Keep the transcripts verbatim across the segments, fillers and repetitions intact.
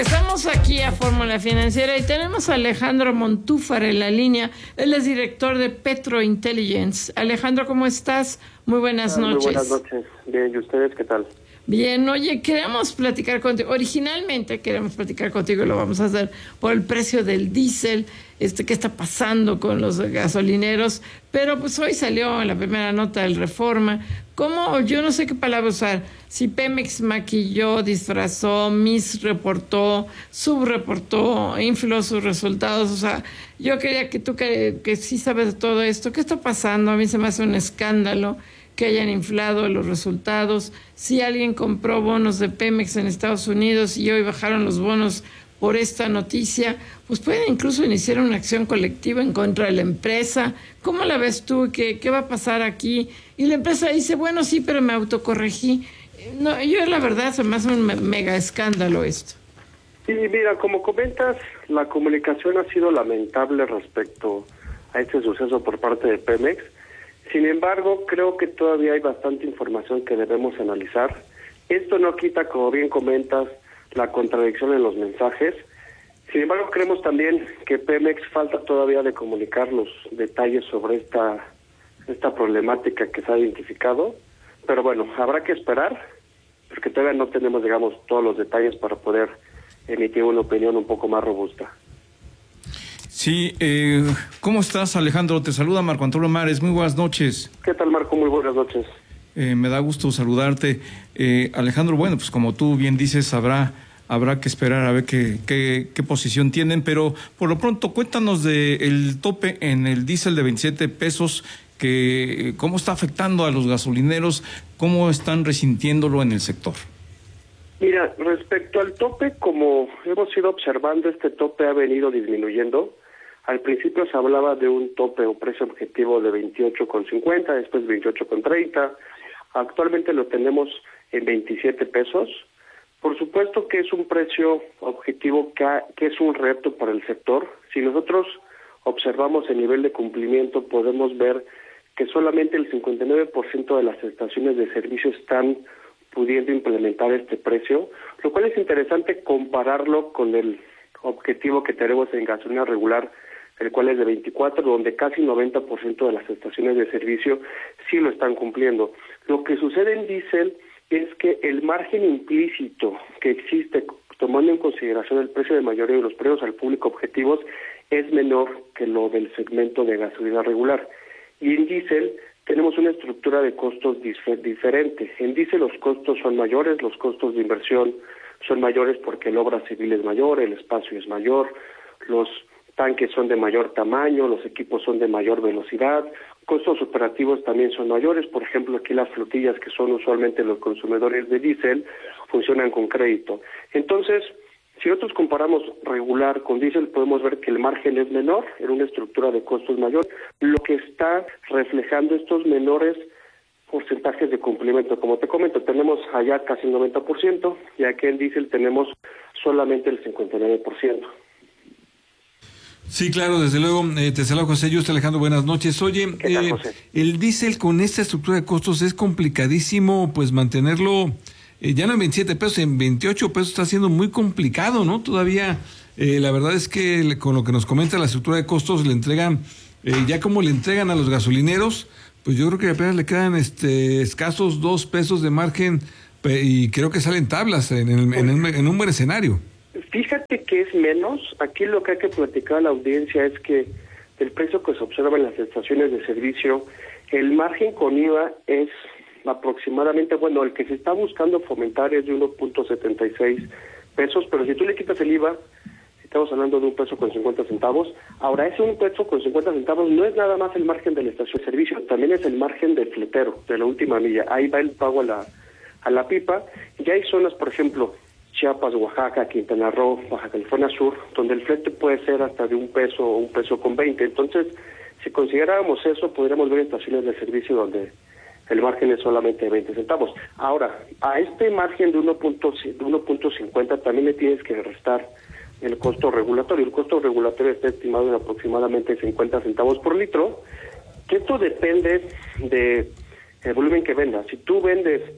Estamos aquí a Fórmula Financiera y tenemos a Alejandro Montúfar en la línea. Él es director de Petro Intelligence. Alejandro, ¿cómo estás? Muy buenas ah, noches. Muy buenas noches. Bien, ¿y ustedes qué tal? Bien, oye, queremos platicar contigo. Originalmente queremos platicar contigo y lo vamos a hacer por el precio del diésel, este, qué está pasando con los gasolineros, pero pues hoy salió en la primera nota del Reforma, cómo, yo no sé qué palabra usar, si Pemex maquilló, disfrazó, misreportó, subreportó, infló sus resultados. O sea, yo quería que tú que, que sí sabes de todo esto, ¿qué está pasando? A mí se me hace un escándalo que hayan inflado los resultados. Si alguien compró bonos de Pemex en Estados Unidos y hoy bajaron los bonos por esta noticia, pues pueden incluso iniciar una acción colectiva en contra de la empresa. ¿Cómo la ves tú? ¿Qué, qué va a pasar aquí? Y la empresa dice, bueno, sí, pero me autocorregí. No, yo la verdad se me hace un mega escándalo esto. Sí, mira, como comentas, la comunicación ha sido lamentable respecto a este suceso por parte de Pemex. Sin embargo, creo que todavía hay bastante información que debemos analizar. Esto no quita, como bien comentas, la contradicción en los mensajes. Sin embargo, creemos también que Pemex falta todavía de comunicar los detalles sobre esta, esta problemática que se ha identificado. Pero bueno, habrá que esperar, porque todavía no tenemos, digamos, todos los detalles para poder emitir una opinión un poco más robusta. Sí, eh, ¿cómo estás, Alejandro? Te saluda Marco Antonio Mares. Muy buenas noches. ¿Qué tal, Marco? Muy buenas noches. Eh, me da gusto saludarte. Eh, Alejandro, bueno, pues como tú bien dices, habrá habrá que esperar a ver qué, qué, qué posición tienen, pero por lo pronto cuéntanos del tope en el diésel de veintisiete pesos, que cómo está afectando a los gasolineros, cómo están resintiéndolo en el sector. Mira, respecto al tope, como hemos ido observando, este tope ha venido disminuyendo. Al principio se hablaba de un tope o precio objetivo de veintiocho con cincuenta, después veintiocho con treinta. Actualmente lo tenemos en veintisiete pesos. Por supuesto que es un precio objetivo que, ha, que es un reto para el sector. Si nosotros observamos el nivel de cumplimiento, podemos ver que solamente el cincuenta y nueve por ciento de las estaciones de servicio están pudiendo implementar este precio, lo cual es interesante compararlo con el objetivo que tenemos en gasolina regular, el cual es de veinticuatro, donde casi noventa por ciento de las estaciones de servicio sí lo están cumpliendo. Lo que sucede en diésel es que el margen implícito que existe, tomando en consideración el precio de mayoría de los precios al público objetivos, es menor que lo del segmento de gasolina regular. Y en diésel tenemos una estructura de costos difer- diferente. En diésel los costos son mayores, los costos de inversión son mayores porque el obra civil es mayor, el espacio es mayor, los tanques son de mayor tamaño, los equipos son de mayor velocidad, costos operativos también son mayores. Por ejemplo, aquí las flotillas, que son usualmente los consumidores de diésel, funcionan con crédito. Entonces, si nosotros comparamos regular con diésel, podemos ver que el margen es menor, en una estructura de costos mayor, lo que está reflejando estos menores porcentajes de cumplimiento. Como te comento, tenemos allá casi el noventa por ciento, y aquí en diésel tenemos solamente el cincuenta y nueve por ciento. Sí, claro, desde luego. Eh, te saludo, José. Yo estoy Alejandro, buenas noches. Oye, ¿Qué tal, eh, José? el diésel con esta estructura de costos es complicadísimo, pues mantenerlo eh, ya no en veintisiete pesos, en veintiocho pesos está siendo muy complicado, ¿no? Todavía, eh, la verdad es que le, con lo que nos comenta la estructura de costos, le entregan, eh, ya como le entregan a los gasolineros, pues yo creo que apenas le quedan este escasos dos pesos de margen, pe- y creo que salen tablas en, el, en, el, en un buen escenario. Fíjate que es menos. Aquí lo que hay que platicar a la audiencia es que el precio que se observa en las estaciones de servicio, el margen con I V A es aproximadamente, bueno, el que se está buscando fomentar es de uno punto setenta y seis pesos, pero si tú le quitas el I V A, estamos hablando de un peso con cincuenta centavos. Ahora, ese un peso con cincuenta centavos no es nada más el margen de la estación de servicio, también es el margen del fletero, de la última milla. Ahí va el pago a la, a la pipa. Y hay zonas, por ejemplo, Chiapas, Oaxaca, Quintana Roo, Baja California Sur, donde el flete puede ser hasta de un peso o un peso con veinte. Entonces, si consideráramos eso, podríamos ver estaciones de servicio donde el margen es solamente de veinte centavos. Ahora, a este margen de uno punto cincuenta también le tienes que restar el costo regulatorio. El costo regulatorio está estimado en aproximadamente cincuenta centavos por litro, que esto depende de el volumen que vendas. Si tú vendes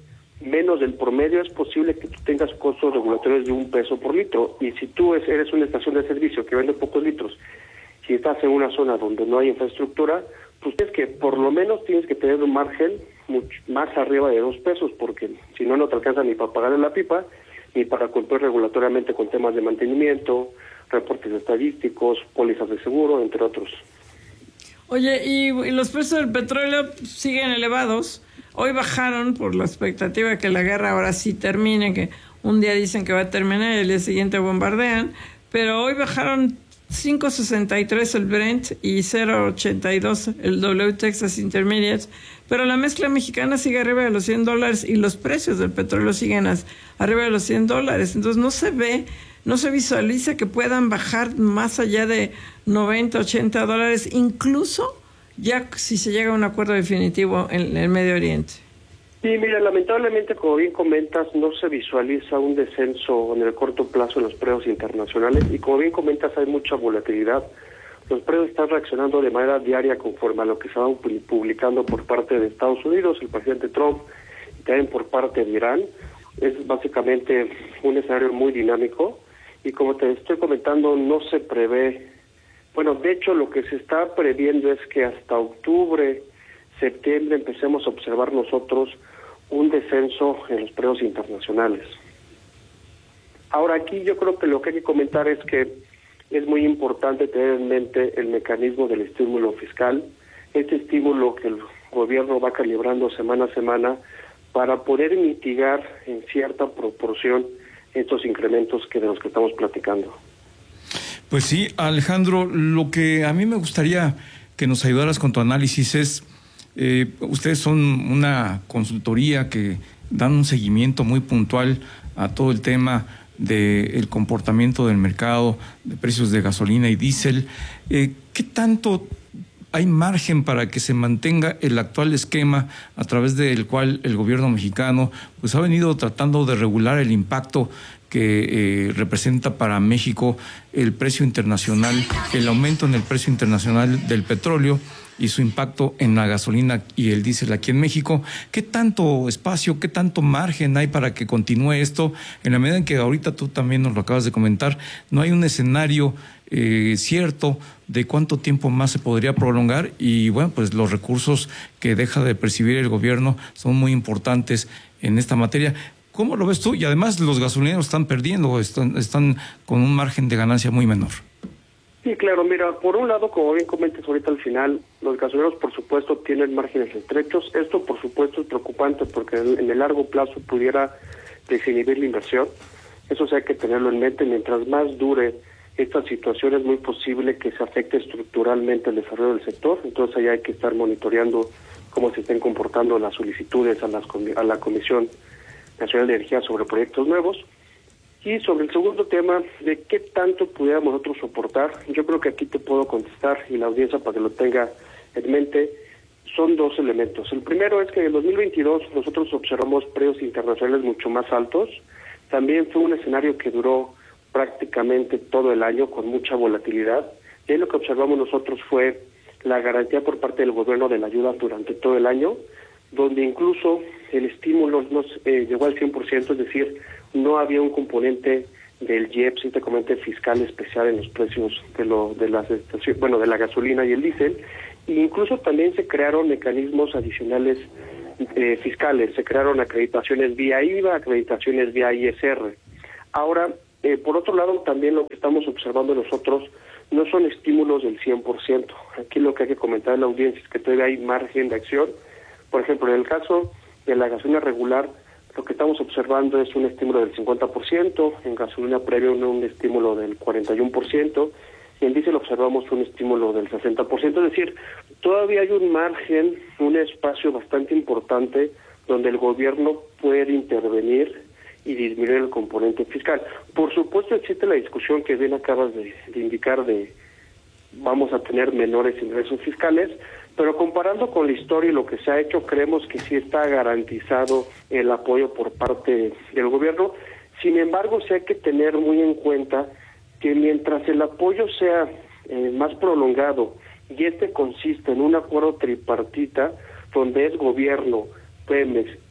menos del promedio, es posible que tú tengas costos regulatorios de un peso por litro. Y si tú eres una estación de servicio que vende pocos litros, si estás en una zona donde no hay infraestructura, pues es que por lo menos tienes que tener un margen mucho más arriba de dos pesos, porque si no, no te alcanza ni para pagarle la pipa, ni para cumplir regulatoriamente con temas de mantenimiento, reportes estadísticos, pólizas de seguro, entre otros. Oye, y, y los precios del petróleo siguen elevados. Hoy bajaron por la expectativa de que la guerra ahora sí termine, que un día dicen que va a terminar y el día siguiente bombardean, pero hoy bajaron cinco sesenta y tres el Brent y cero ochenta y dos el W Texas Intermediate, pero la mezcla mexicana sigue arriba de los cien dólares y los precios del petróleo siguen as, arriba de los cien dólares. Entonces no se ve, no se visualiza que puedan bajar más allá de noventa, ochenta dólares, incluso ya si se llega a un acuerdo definitivo en el Medio Oriente. Sí, mira, lamentablemente, como bien comentas, no se visualiza un descenso en el corto plazo en los precios internacionales y como bien comentas hay mucha volatilidad. Los precios están reaccionando de manera diaria conforme a lo que se va publicando por parte de Estados Unidos, el presidente Trump, y también por parte de Irán. Es básicamente un escenario muy dinámico y como te estoy comentando, no se prevé, bueno, de hecho lo que se está previendo es que hasta octubre, septiembre empecemos a observar nosotros un descenso en los precios internacionales. Ahora aquí yo creo que lo que hay que comentar es que es muy importante tener en mente el mecanismo del estímulo fiscal, este estímulo que el gobierno va calibrando semana a semana para poder mitigar en cierta proporción estos incrementos que de los que estamos platicando. Pues sí, Alejandro, lo que a mí me gustaría que nos ayudaras con tu análisis es, eh, ustedes son una consultoría que dan un seguimiento muy puntual a todo el tema del comportamiento del mercado, de precios de gasolina y diésel. Eh, ¿Qué tanto hay margen para que se mantenga el actual esquema a través del cual el gobierno mexicano pues ha venido tratando de regular el impacto que eh, representa para México el precio internacional, el aumento en el precio internacional del petróleo y su impacto en la gasolina y el diésel aquí en México? ¿Qué tanto espacio, qué tanto margen hay para que continúe esto? En la medida en que ahorita tú también nos lo acabas de comentar, no hay un escenario eh, cierto de cuánto tiempo más se podría prolongar y bueno, pues los recursos que deja de percibir el gobierno son muy importantes en esta materia. ¿Cómo lo ves tú? Y además los gasolineros están perdiendo, están, están con un margen de ganancia muy menor. Sí, claro, mira, por un lado, como bien comentas ahorita al final, los gasolineros por supuesto tienen márgenes estrechos. Esto por supuesto es preocupante porque en el largo plazo pudiera desinhibir la inversión. Eso sí hay que tenerlo en mente. Mientras más dure esta situación es muy posible que se afecte estructuralmente el desarrollo del sector. Entonces ahí hay que estar monitoreando cómo se estén comportando las solicitudes a, las, a la Comisión Nacional de Energía sobre proyectos nuevos. Y sobre el segundo tema, de qué tanto pudiéramos nosotros soportar, yo creo que aquí te puedo contestar y la audiencia para que lo tenga en mente, son dos elementos. El primero es que en el dos mil veintidós nosotros observamos precios internacionales mucho más altos. También fue un escenario que duró prácticamente todo el año con mucha volatilidad. Y ahí lo que observamos nosotros fue la garantía por parte del gobierno de la ayuda durante todo el año, donde incluso el estímulo no eh, llegó al cien por ciento, es decir, no había un componente del I E P S, este componente fiscal especial en los precios de lo de las estaciones, bueno, de la gasolina y el diésel, e incluso también se crearon mecanismos adicionales eh, fiscales, se crearon acreditaciones vía I V A, acreditaciones vía I S R. Ahora, eh, por otro lado, también lo que estamos observando nosotros no son estímulos del cien por ciento. Aquí lo que hay que comentar a la audiencia es que todavía hay margen de acción. Por ejemplo, en el caso de la gasolina regular, lo que estamos observando es un estímulo del cincuenta por ciento, en gasolina premium un estímulo del cuarenta y uno por ciento, y en diésel observamos un estímulo del sesenta por ciento, es decir, todavía hay un margen, un espacio bastante importante donde el gobierno puede intervenir y disminuir el componente fiscal. Por supuesto existe la discusión que bien acabas de, de indicar de vamos a tener menores ingresos fiscales, pero comparando con la historia y lo que se ha hecho, creemos que sí está garantizado el apoyo por parte del gobierno. Sin embargo, sí hay que tener muy en cuenta que mientras el apoyo sea eh, más prolongado y este consiste en un acuerdo tripartita, donde es gobierno, Pemex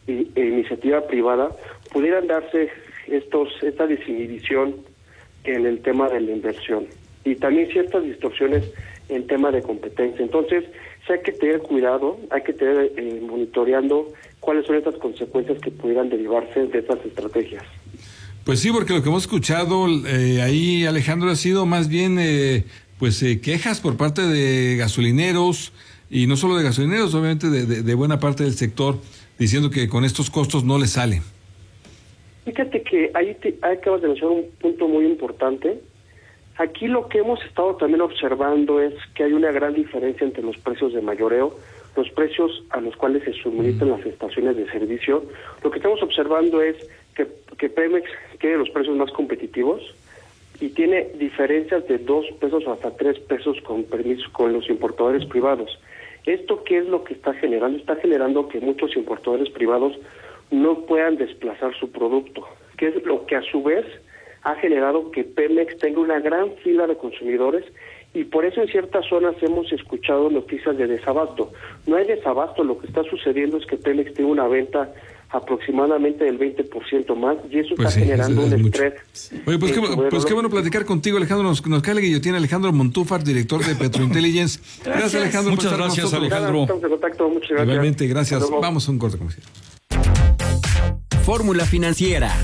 e, e iniciativa privada, pudieran darse estos esta desinhibición en el tema de la inversión y también ciertas distorsiones en tema de competencia. Entonces, sí hay que tener cuidado, hay que tener eh, monitoreando cuáles son estas consecuencias que pudieran derivarse de estas estrategias. Pues sí, porque lo que hemos escuchado eh, ahí, Alejandro, ha sido más bien eh, pues eh, quejas por parte de gasolineros, y no solo de gasolineros, obviamente de, de, de buena parte del sector, diciendo que con estos costos no les sale. Fíjate que ahí, te, ahí acabas de mencionar un punto muy importante. Aquí lo que hemos estado también observando es que hay una gran diferencia entre los precios de mayoreo, los precios a los cuales se suministran las estaciones de servicio. Lo que estamos observando es que, que Pemex tiene los precios más competitivos y tiene diferencias de dos pesos hasta tres pesos con permiso con los importadores privados. ¿Esto qué es lo que está generando? Está generando que muchos importadores privados no puedan desplazar su producto, que es lo que a su vez ha generado que Pemex tenga una gran fila de consumidores, y por eso en ciertas zonas hemos escuchado noticias de desabasto. No hay desabasto, lo que está sucediendo es que Pemex tiene una venta aproximadamente del veinte por ciento más, y eso pues está sí, generando un estrés. Oye, pues, qué, pues qué bueno platicar contigo, Alejandro. Nos, nos cae la guillotina, Alejandro Montúfar, director de Petrointelligence. Gracias, gracias, Alejandro. Muchas gracias, Alejandro. Estamos en contacto, muchas gracias. Igualmente, gracias. Vamos a un corte comercial. Fórmula Financiera.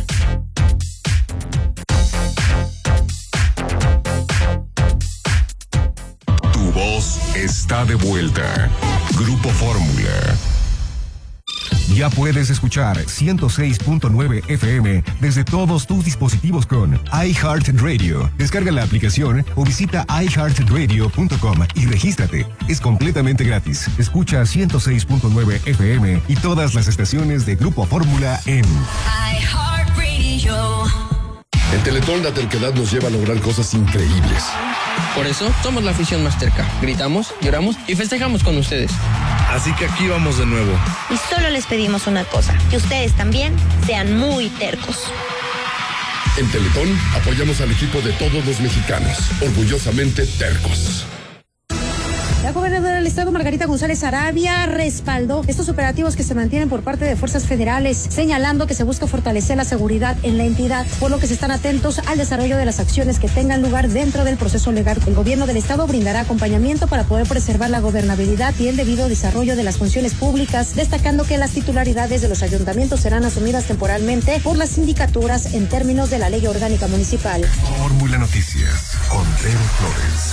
Tu voz está de vuelta. Grupo Fórmula. Ya puedes escuchar ciento seis punto nueve F M desde todos tus dispositivos con iHeartRadio. Descarga la aplicación o visita i heart radio punto com y regístrate. Es completamente gratis. Escucha ciento seis punto nueve F M y todas las estaciones de Grupo Fórmula en iHeartRadio. En Teletón la terquedad nos lleva a lograr cosas increíbles. Por eso somos la afición más terca. Gritamos, lloramos y festejamos con ustedes. Así que aquí vamos de nuevo. Y solo les pedimos una cosa, que ustedes también sean muy tercos. En Teletón apoyamos al equipo de todos los mexicanos, orgullosamente tercos. La gobernadora del estado, Margarita González Arabia, respaldó estos operativos que se mantienen por parte de fuerzas federales, señalando que se busca fortalecer la seguridad en la entidad, por lo que se están atentos al desarrollo de las acciones que tengan lugar dentro del proceso legal. El gobierno del estado brindará acompañamiento para poder preservar la gobernabilidad y el debido desarrollo de las funciones públicas, destacando que las titularidades de los ayuntamientos serán asumidas temporalmente por las sindicaturas en términos de la ley orgánica municipal. Fórmula Noticias con Pedro Flores.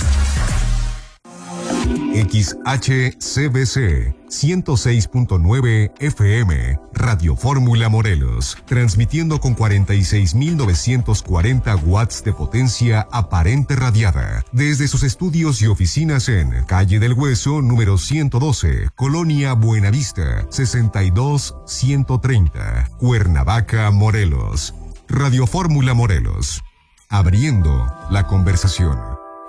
X H C B C ciento seis punto nueve F M, Radio Fórmula Morelos, transmitiendo con cuarenta y seis mil novecientos cuarenta watts de potencia aparente radiada, desde sus estudios y oficinas en Calle del Hueso, número ciento doce, Colonia Buenavista, sesenta y dos ciento treinta, Cuernavaca, Morelos. Radio Fórmula Morelos, abriendo la conversación.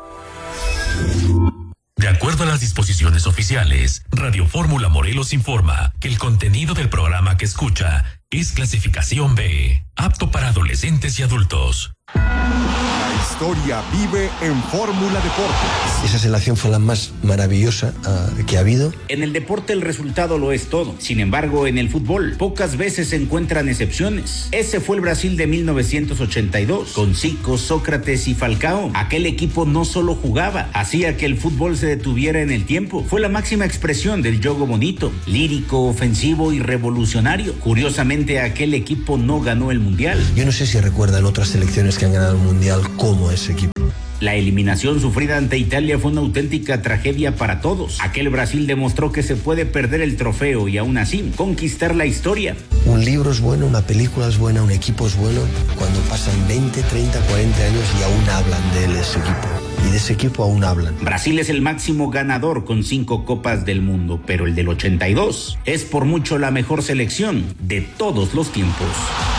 De acuerdo a las disposiciones oficiales, Radio Fórmula Morelos informa que el contenido del programa que escucha es clasificación B, apto para adolescentes y adultos. La historia vive en Fórmula Deportes. Esa selección fue la más maravillosa uh, que ha habido. En el deporte el resultado lo es todo. Sin embargo, en el fútbol pocas veces se encuentran excepciones. Ese fue el Brasil de mil novecientos ochenta y dos, con Zico, Sócrates y Falcao. Aquel equipo no solo jugaba, hacía que el fútbol se detuviera en el tiempo. Fue la máxima expresión del juego bonito, lírico, ofensivo y revolucionario. Curiosamente, aquel equipo no ganó el Mundial. Yo no sé si recuerdan otras selecciones que han ganado el Mundial como ese equipo. La eliminación sufrida ante Italia fue una auténtica tragedia para todos. Aquel Brasil demostró que se puede perder el trofeo y aún así conquistar la historia. Un libro es bueno, una película es buena, un equipo es bueno cuando pasan veinte, treinta, cuarenta años y aún hablan de él, ese equipo. Y de ese equipo aún hablan. Brasil es el máximo ganador con cinco copas del mundo, pero el del ochenta y dos es por mucho la mejor selección de todos los tiempos.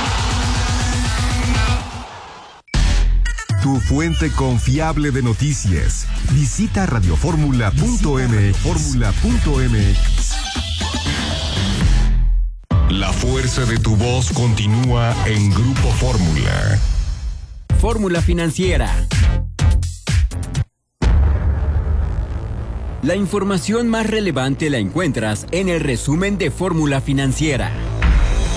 Tu fuente confiable de noticias. Visita radioformula punto m x. Fórmula punto m x. La fuerza de tu voz continúa en Grupo Fórmula. Fórmula Financiera. La información más relevante la encuentras en el resumen de Fórmula Financiera.